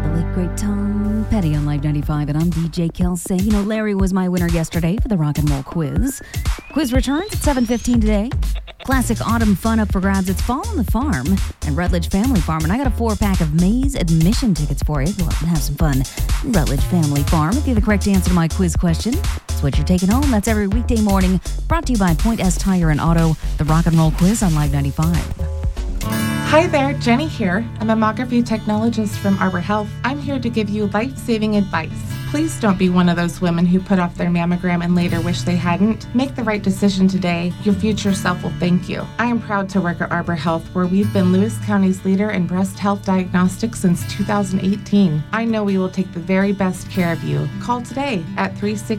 late great Tom Petty on Live 95, and I'm DJ Kelsey. You know, Larry was my winner yesterday for the rock and roll quiz. Quiz returns at 7:15 today. Classic autumn fun up for grabs. It's Fall on the Farm and Rutledge Family Farm, and I got a 4-pack of Maze admission tickets for you. Go out and have some fun. Rutledge Family Farm. If you have the correct answer to my quiz question, that's what you're taking home. That's every weekday morning. Brought to you by Point S Tire and Auto. The rock and roll quiz on Live 95. Hi there, Jenny here, a mammography technologist from Arbor Health. I'm here to give you life-saving advice. Please don't be one of those women who put off their mammogram and later wish they hadn't. Make the right decision today. Your future self will thank you. I am proud to work at Arbor Health, where we've been Lewis County's leader in breast health diagnostics since 2018. I know we will take the very best care of you. Call today at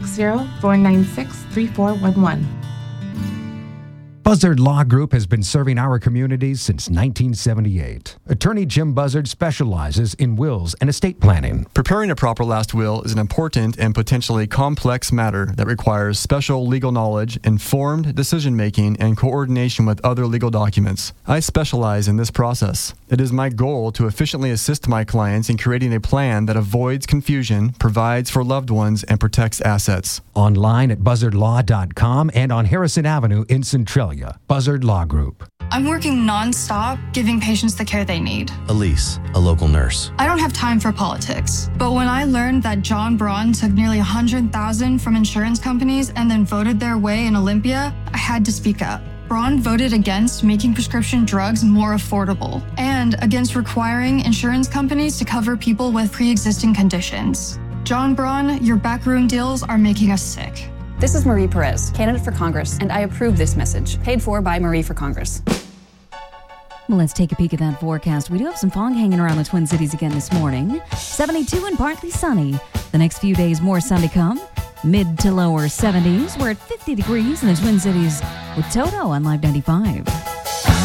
360-496-3411. Buzzard Law Group has been serving our communities since 1978. Attorney Jim Buzzard specializes in wills and estate planning. Preparing a proper last will is an important and potentially complex matter that requires special legal knowledge, informed decision-making, and coordination with other legal documents. I specialize in this process. It is my goal to efficiently assist my clients in creating a plan that avoids confusion, provides for loved ones, and protects assets. Online at buzzardlaw.com and on Harrison Avenue in Centralia. Buzzard Law Group. I'm working non-stop, giving patients the care they need. Elise, a local nurse. I don't have time for politics. But when I learned that John Braun took nearly $100,000 from insurance companies and then voted their way in Olympia, I had to speak up. Braun voted against making prescription drugs more affordable and against requiring insurance companies to cover people with pre-existing conditions. John Braun, your backroom deals are making us sick. This is Marie Perez, candidate for Congress, and I approve this message. Paid for by Marie for Congress. Well, let's take a peek at that forecast. We do have some fog hanging around the Twin Cities again this morning. 72 and partly sunny. The next few days, more sun to come. Mid to lower 70s. We're at 50 degrees in the Twin Cities with Toto on Live 95.